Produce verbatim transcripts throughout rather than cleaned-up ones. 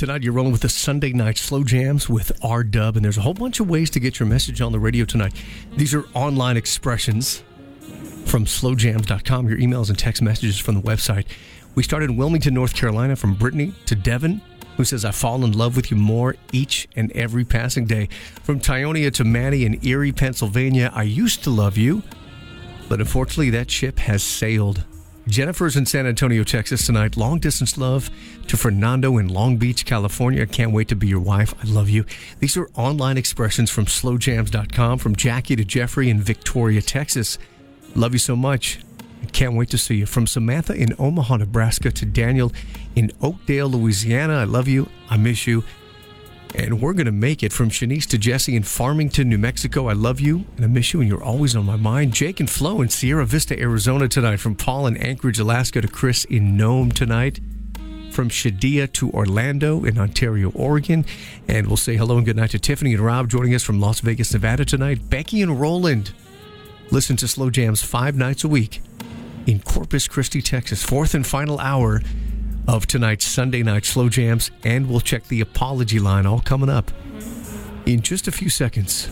Tonight, you're rolling with the Sunday Night Slow Jams with R-Dub, and there's a whole bunch of ways to get your message on the radio tonight. These are online expressions from slow jams dot com, your emails and text messages from the website. We started in Wilmington, North Carolina, from Brittany to Devin, who says, I fall in love with you more each and every passing day. From Tyonia to Maddie in Erie, Pennsylvania, I used to love you, but unfortunately that ship has sailed. Jennifer's in San Antonio, Texas tonight. Long distance love to Fernando in Long Beach, California. Can't wait to be your wife. I love you. These are online expressions from slow jams dot com. From Jackie to Jeffrey in Victoria, Texas. Love you so much. Can't wait to see you. From Samantha in Omaha, Nebraska to Daniel in Oakdale, Louisiana. I love you. I miss you. And we're going to make it. From Shanice to Jesse in Farmington, New Mexico. I love you and I miss you and you're always on my mind. Jake and Flo in Sierra Vista, Arizona tonight. From Paul in Anchorage, Alaska to Chris in Nome tonight. From Shadia to Orlando in Ontario, Oregon. And we'll say hello and good night to Tiffany and Rob joining us from Las Vegas, Nevada tonight. Becky and Roland. Listen to Slow Jams five nights a week in Corpus Christi, Texas. Fourth and final hour of tonight's Sunday Night Slow Jams, and we'll check the apology line all coming up in just a few seconds.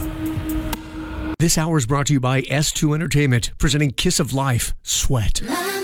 This hour is brought to you by S two Entertainment, presenting Kiss of Life, Sweat.